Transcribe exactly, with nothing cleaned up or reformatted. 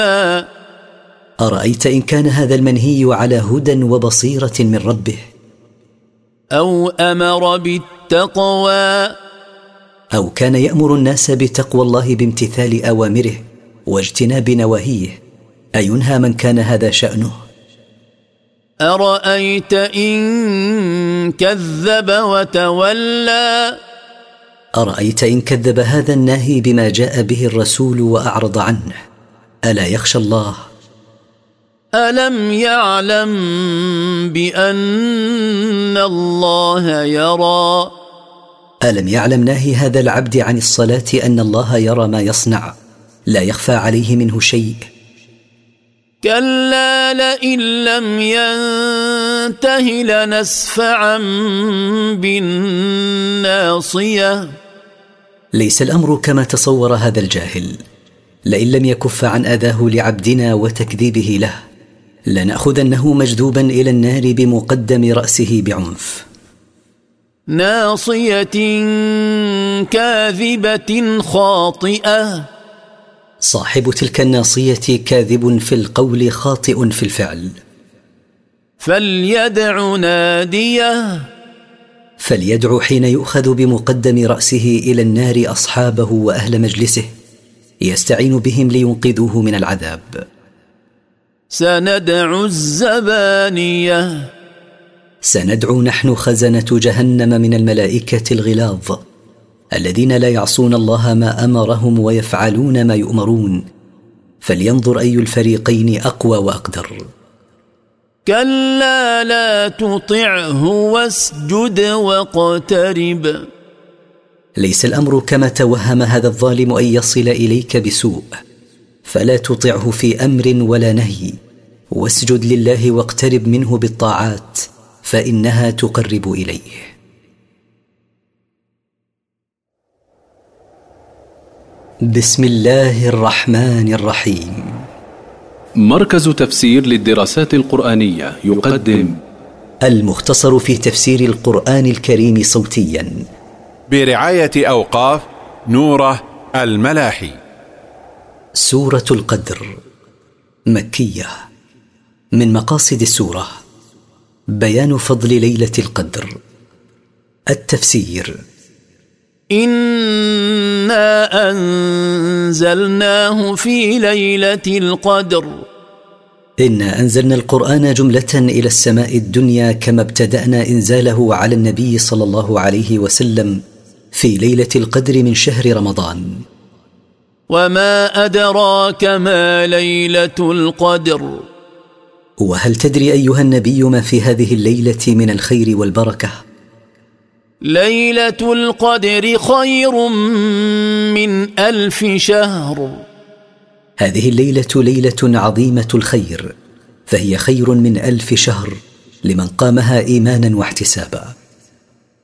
أرأيت إن كان هذا المنهي على هدى وبصيرة من ربه، أو أمر بالتقوى، أو كان يأمر الناس بتقوى الله بامتثال أوامره واجتناب نواهيه، أينهى من كان هذا شأنه؟ أرأيت إن كذب وتولى، أرأيت إن كذب هذا الناهي بما جاء به الرسول وأعرض عنه، ألا يخشى الله؟ ألم يعلم بأن الله يرى، ألم يعلم ناهي هذا العبد عن الصلاة أن الله يرى ما يصنع، لا يخفى عليه منه شيء؟ كلا لئن لم ينته لنسفعا بالناصية. ليس الأمر كما تصور هذا الجاهل، لئن لم يكف عن أذاه لعبدنا وتكذيبه له لنأخذنه مجذوبا إلى النار بمقدم رأسه بعنف. ناصية كاذبة خاطئة، صاحب تلك الناصية كاذب في القول خاطئ في الفعل. فليدع ناديه، فليدع حين يؤخذ بمقدم رأسه إلى النار أصحابه وأهل مجلسه يستعين بهم لينقذوه من العذاب. سندع الزبانية، سندعو نحن خزنة جهنم من الملائكة الغلاظ الذين لا يعصون الله ما أمرهم ويفعلون ما يؤمرون، فلينظر أي الفريقين أقوى وأقدر. كلا لا تطعه واسجد واقترب. ليس الأمر كما توهم هذا الظالم أن يصل إليك بسوء، فلا تطعه في أمر ولا نهي، واسجد لله واقترب منه بالطاعات فإنها تقرب إليه. بسم الله الرحمن الرحيم. مركز تفسير للدراسات القرآنية يقدم المختصر في تفسير القرآن الكريم صوتيا برعاية أوقاف نوره الملاحي. سورة القدر مكية. من مقاصد السورة بيان فضل ليلة القدر. التفسير: إنا أنزلناه في ليلة القدر. إنا أنزلنا القرآن جملة إلى السماء الدنيا كما ابتدأنا إنزاله على النبي صلى الله عليه وسلم في ليلة القدر من شهر رمضان. وما أدراك ما ليلة القدر. وهل تدري أيها النبي ما في هذه الليلة من الخير والبركة؟ ليلة القدر خير من ألف شهر. هذه الليلة ليلة عظيمة الخير، فهي خير من ألف شهر لمن قامها إيمانا واحتسابا.